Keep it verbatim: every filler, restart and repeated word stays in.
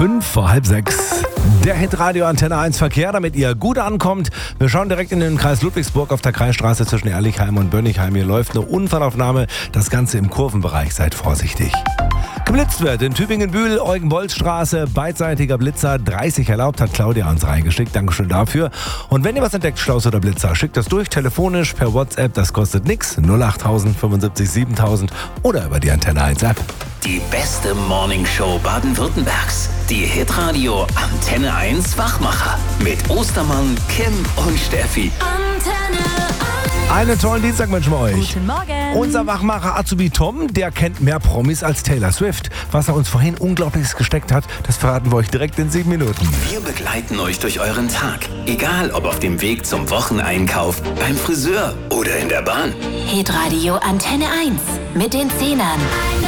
Fünf vor halb sechs. Der Hitradio Antenne eins Verkehr, damit ihr gut ankommt. Wir schauen direkt in den Kreis Ludwigsburg auf der Kreisstraße zwischen Ehrlichheim und Bönnigheim. Hier läuft eine Unfallaufnahme, das Ganze im Kurvenbereich. Seid vorsichtig. Geblitzt wird in Tübingen-Bühl, Eugen-Bolz-Straße, beidseitiger Blitzer, dreißig erlaubt, hat Claudia uns reingeschickt. Dankeschön dafür. Und wenn ihr was entdeckt, Schlaus oder Blitzer, schickt das durch, telefonisch, per WhatsApp, das kostet nix, null acht tausend fünfundsiebzig siebentausend oder über die Antenne eins App. Die beste Morningshow Baden-Württembergs. Die Hitradio Antenne eins Wachmacher. Mit Ostermann, Kim und Steffi. Antenne eins. Einen tollen Dienstag wünschen wir euch. Guten Morgen. Unser Wachmacher Azubi Tom, der kennt mehr Promis als Taylor Swift. Was er uns vorhin Unglaubliches gesteckt hat, das verraten wir euch direkt in sieben Minuten. Wir begleiten euch durch euren Tag. Egal, ob auf dem Weg zum Wocheneinkauf, beim Friseur oder in der Bahn. Hitradio Antenne eins mit den Zehnern.